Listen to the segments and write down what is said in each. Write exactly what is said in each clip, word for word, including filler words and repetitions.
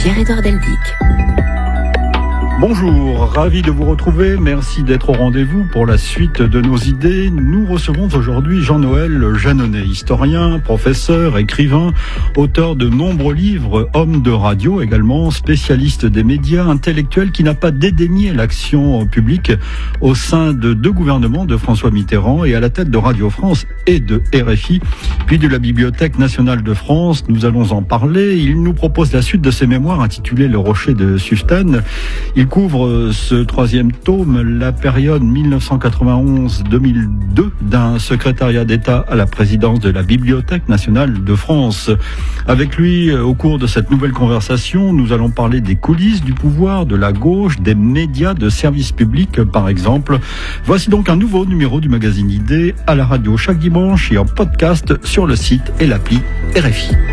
Pierre-Édouard Deldic. Bonjour, ravi de vous retrouver, merci d'être au rendez-vous pour la suite de nos idées. Nous recevons aujourd'hui Jean-Noël Jeannonnet, historien, professeur, écrivain, auteur de nombreux livres, homme de radio également, spécialiste des médias, intellectuel qui n'a pas dédaigné l'action publique au sein de deux gouvernements de François Mitterrand et à la tête de Radio France et de R F I, puis de la Bibliothèque nationale de France. Nous allons en parler. Il nous propose la suite de ses mémoires intitulées Le Rocher de Sustennes. Il couvre ce troisième tome la période mille neuf cent quatre-vingt-onze à deux mille deux d'un secrétariat d'État à la présidence de la Bibliothèque nationale de France. Avec lui, au cours de cette nouvelle conversation, nous allons parler des coulisses du pouvoir, de la gauche, des médias de service public par exemple. Voici donc un nouveau numéro du magazine Idées à la radio chaque dimanche et en podcast sur le site et l'appli R F I.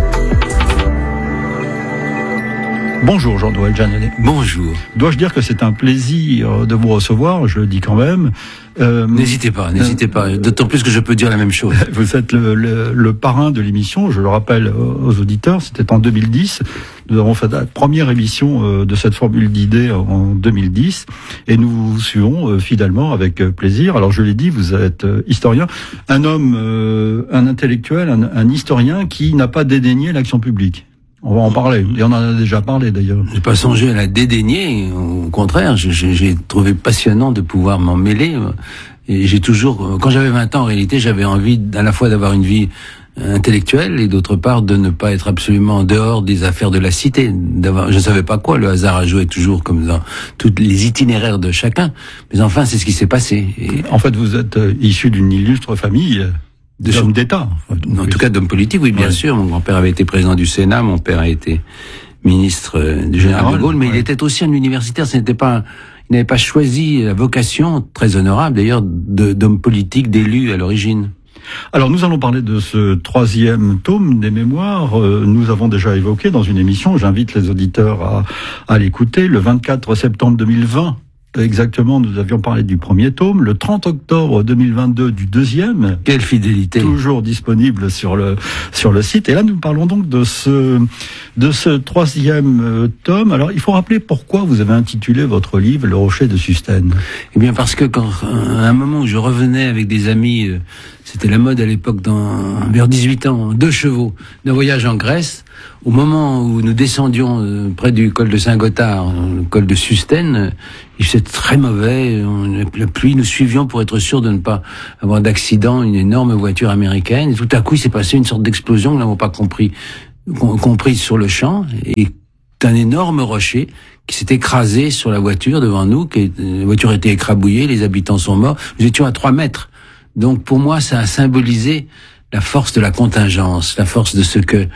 Bonjour Jean-Noël Jeannonnet. Bonjour. Dois-je dire que c'est un plaisir de vous recevoir, je le dis quand même. Euh, n'hésitez pas, n'hésitez euh, pas, d'autant plus que je peux dire la même chose. Vous êtes le, le, le parrain de l'émission, je le rappelle aux auditeurs, c'était en deux mille dix. Nous avons fait la première émission de cette formule d'idées en deux mille dix et nous vous suivons fidèlement avec plaisir. Alors je l'ai dit, vous êtes historien, un homme, un intellectuel, un, un historien qui n'a pas dédaigné l'action publique. On va en parler. Et on en a déjà parlé, d'ailleurs. J'ai pas songé à la dédaigner. Au contraire, j'ai, j'ai trouvé passionnant de pouvoir m'en mêler. Et j'ai toujours, quand j'avais vingt ans, en réalité, j'avais envie à la fois d'avoir une vie intellectuelle et d'autre part de ne pas être absolument en dehors des affaires de la cité. D'avoir, je savais pas quoi. Le hasard a joué toujours comme dans tous les itinéraires de chacun. Mais enfin, c'est ce qui s'est passé. Et en fait, vous êtes issu d'une illustre famille. De d'hommes d'État. En, en tout cas, d'hommes politiques, oui, bien ouais. sûr. Mon grand-père avait été président du Sénat, mon père a été ministre du général de Gaulle, mais ouais. il était aussi un universitaire. Ce n'était pas, il n'avait pas choisi la vocation, très honorable d'ailleurs, de, d'homme politique, d'élu à l'origine. Alors nous allons parler de ce troisième tome des mémoires. Euh, nous avons déjà évoqué dans une émission, j'invite les auditeurs à, à l'écouter, le vingt-quatre septembre deux mille vingt. Exactement, nous avions parlé du premier tome, le trente octobre deux mille vingt-deux du deuxième. Quelle fidélité! Toujours disponible sur le sur le site. Et là, nous parlons donc de ce de ce troisième tome. Alors, il faut rappeler pourquoi vous avez intitulé votre livre Le Rocher de Sustennes. Eh bien, parce que quand à un moment où je revenais avec des amis, c'était la mode à l'époque, dans vers dix-huit ans, deux chevaux, d'un voyage en Grèce. Au moment où nous descendions près du col de Saint-Gothard, le col de Sustennes, il faisait très mauvais, la pluie, nous suivions pour être sûrs de ne pas avoir d'accident, une énorme voiture américaine. Et tout à coup, il s'est passé une sorte d'explosion, nous n'avons pas compris, compris sur le champ, et un énorme rocher qui s'est écrasé sur la voiture devant nous, qui, la voiture était écrabouillée, les habitants sont morts, nous étions à trois mètres. Donc pour moi, ça a symbolisé la force de la contingence, la force de ce que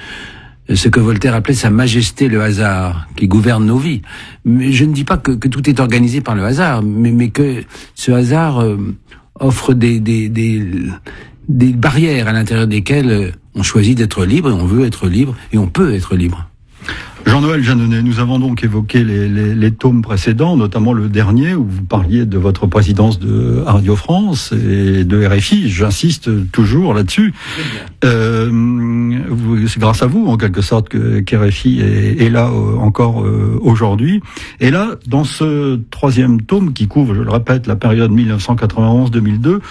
ce que Voltaire appelait sa majesté le hasard, qui gouverne nos vies. Mais je ne dis pas que, que tout est organisé par le hasard, mais, mais que ce hasard euh, offre des, des, des, des barrières à l'intérieur desquelles on choisit d'être libre, et on veut être libre, et on peut être libre. Jean-Noël Jeannonnet, nous avons donc évoqué les, les, les tomes précédents, notamment le dernier où vous parliez de votre présidence de Radio France et de R F I. J'insiste toujours là-dessus. Euh, vous, c'est grâce à vous, en quelque sorte, que qu'R F I est, est là euh, encore euh, aujourd'hui. Et là, dans ce troisième tome qui couvre, je le répète, la période mille neuf cent quatre-vingt-onze à deux mille deux,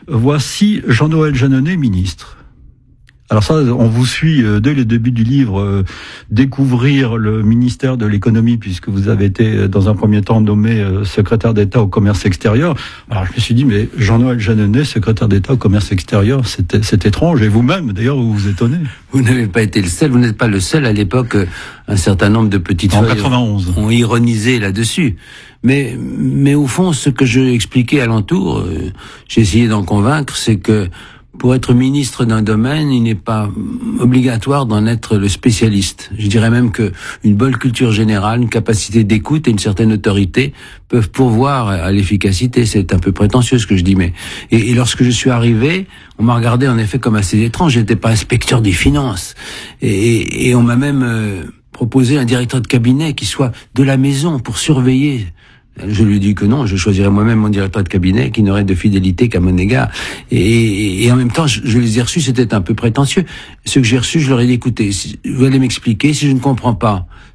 voici Jean-Noël Jeannonnet, ministre. Alors ça, on vous suit euh, dès le début du livre, euh, découvrir le ministère de l'économie, puisque vous avez été dans un premier temps nommé euh, secrétaire d'État au commerce extérieur. Alors je me suis dit, mais Jean-Noël Jeannonnet, secrétaire d'État au commerce extérieur, c'est, c'est étrange. Et vous-même, d'ailleurs, vous vous étonnez. Vous n'avez pas été le seul, vous n'êtes pas le seul. À l'époque, un certain nombre de petites en feuilles quatre-vingt-onze. Ont ironisé là-dessus. Mais, mais au fond, ce que je expliquais alentour, euh, j'ai essayé d'en convaincre, c'est que pour être ministre d'un domaine, il n'est pas obligatoire d'en être le spécialiste. Je dirais même que une bonne culture générale, une capacité d'écoute et une certaine autorité peuvent pourvoir à l'efficacité. C'est un peu prétentieux ce que je dis, mais et, et lorsque je suis arrivé, on m'a regardé en effet comme assez étrange. J'étais pas inspecteur des finances et, et, et on m'a même euh, proposé un directeur de cabinet qui soit de la maison pour surveiller. Je lui ai dit que non, je choisirais moi-même mon directeur de cabinet qui n'aurait de fidélité qu'à mon égard. Et, et, et en même temps, je, je les ai reçus, c'était un peu prétentieux. Ce que j'ai reçu, je leur ai dit, écoutez, si vous allez m'expliquer, si je ne comprends pas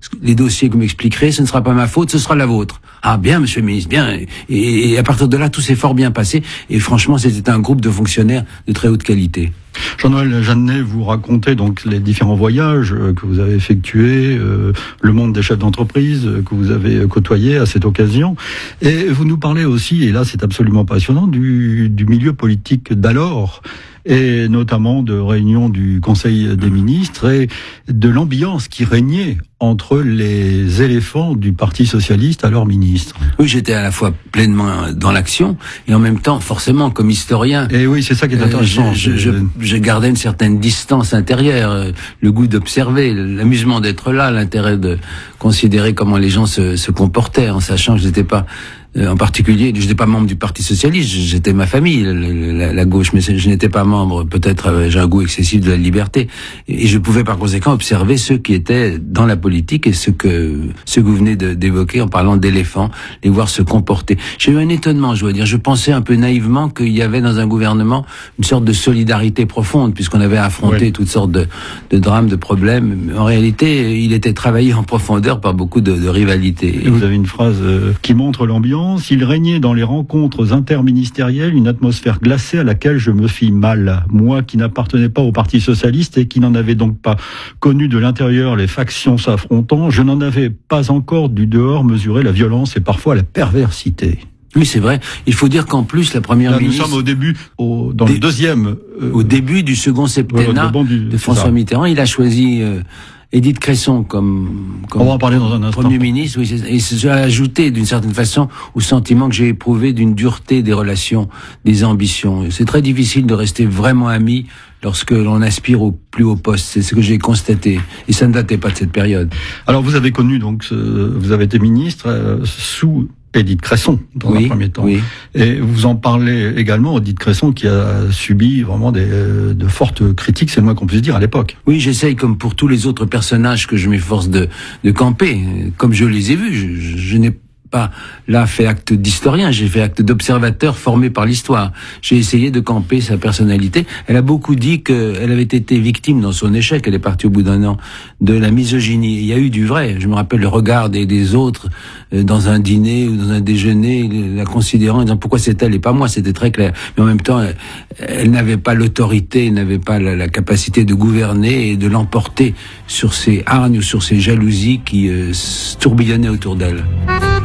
les dossiers que vous m'expliquerez, ce ne sera pas ma faute, ce sera la vôtre. Ah bien, monsieur le ministre, bien. Et, et à partir de là, tout s'est fort bien passé. Et franchement, c'était un groupe de fonctionnaires de très haute qualité. Jean-Noël Jeannet, vous racontez donc les différents voyages que vous avez effectués, euh, le monde des chefs d'entreprise que vous avez côtoyé à cette occasion, et vous nous parlez aussi, et là c'est absolument passionnant, du, du milieu politique d'alors, et notamment de réunions du Conseil des ministres et de l'ambiance qui régnait entre les éléphants du Parti socialiste à leurs ministres. Oui, j'étais à la fois pleinement dans l'action et en même temps, forcément, comme historien. Et oui, c'est ça qui est intéressant. Euh, je, je, je, je gardais une certaine distance intérieure, le goût d'observer, l'amusement d'être là, l'intérêt de considérer comment les gens se, se comportaient, en sachant que je n'étais pas en particulier, je n'étais pas membre du Parti socialiste, j'étais ma famille, la, la, la gauche, mais je n'étais pas membre, peut-être j'ai un goût excessif de la liberté, et je pouvais par conséquent observer ceux qui étaient dans la politique et ceux que ceux que vous venez de, d'évoquer en parlant d'éléphants, les voir se comporter. J'ai eu un étonnement, je dois dire, je pensais un peu naïvement qu'il y avait dans un gouvernement une sorte de solidarité profonde, puisqu'on avait affronté oui. toutes sortes de, de drames, de problèmes, mais en réalité, il était travaillé en profondeur par beaucoup de, de rivalités. Et vous avez une phrase euh, qui montre l'ambiance. Il régnait dans les rencontres interministérielles une atmosphère glacée à laquelle je me fis mal. Moi qui n'appartenais pas au Parti socialiste et qui n'en avais donc pas connu de l'intérieur les factions s'affrontant, je n'en avais pas encore du dehors mesuré la violence et parfois la perversité. Oui, c'est vrai. Il faut dire qu'en plus, la première Là, ministre... Nous sommes au début, au, dans Dé... le deuxième... Euh, au début du second septennat ouais, du... de François Mitterrand, il a choisi... Euh, Édith Cresson comme, comme on va en parler dans un instant. Premier ministre, oui, et cela a ajouté d'une certaine façon au sentiment que j'ai éprouvé d'une dureté des relations, des ambitions. C'est très difficile de rester vraiment ami lorsque l'on aspire au plus haut poste. C'est ce que j'ai constaté, et ça ne datait pas de cette période. Alors vous avez connu donc, euh, vous avez été ministre euh, sous Édith Cresson dans oui, un premier temps. Oui. Et vous en parlez également, Édith Cresson, qui a subi vraiment des, de fortes critiques, c'est le moins qu'on puisse dire à l'époque. Oui, j'essaye, comme pour tous les autres personnages que je m'efforce de, de camper, comme je les ai vus. Je, je, je n'ai pas là fait acte d'historien, j'ai fait acte d'observateur formé par l'histoire. J'ai essayé de camper sa personnalité. Elle a beaucoup dit qu'elle avait été victime dans son échec, elle est partie au bout d'un an, de la misogynie. Il y a eu du vrai. Je me rappelle le regard des, des autres euh, dans un dîner ou dans un déjeuner, la considérant, en disant pourquoi c'est elle et pas moi, c'était très clair. Mais en même temps, elle, elle n'avait pas l'autorité, elle n'avait pas la, la capacité de gouverner et de l'emporter sur ses hargnes ou sur ses jalousies qui euh, tourbillonnaient autour d'elle.